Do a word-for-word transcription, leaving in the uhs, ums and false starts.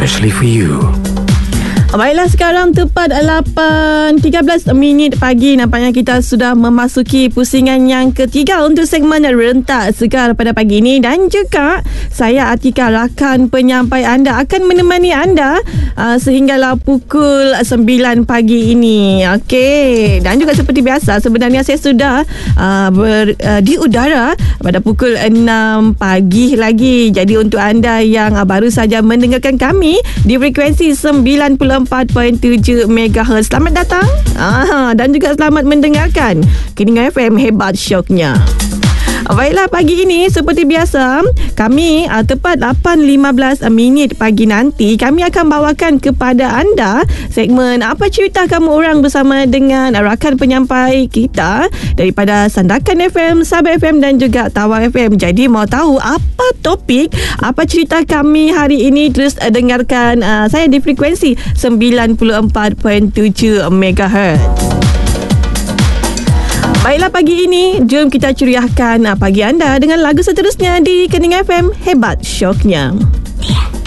especially for you. Baiklah, sekarang tepat lapan tiga belas minit pagi. Nampaknya kita sudah memasuki pusingan yang ketiga untuk segmen Rentak Segar pada pagi ini. Dan juga saya Atika, rakan penyampai anda, akan menemani anda uh, sehinggalah pukul sembilan pagi ini. Okey. Dan juga seperti biasa, sebenarnya saya sudah uh, ber, uh, di udara pada pukul enam pagi lagi. Jadi untuk anda yang uh, baru saja mendengarkan kami di frekuensi sembilan puluh empat perpuluhan tujuh megahertz, selamat datang. Ah, dan juga selamat mendengarkan Keningan F M, hebat syoknya. Baiklah, pagi ini seperti biasa, kami uh, tepat lapan lima belas minit pagi nanti, kami akan bawakan kepada anda segmen Apa Cerita Kamu Orang bersama dengan rakan penyampai kita daripada Sandakan F M, Sabah F M dan juga Tawau F M. Jadi mau tahu apa topik, apa cerita kami hari ini, terus uh, dengarkan uh, saya di frekuensi sembilan puluh empat perpuluhan tujuh megahertz. Baiklah, pagi ini jom kita ceriahkan pagi anda dengan lagu seterusnya di Keningan F M, hebat syoknya.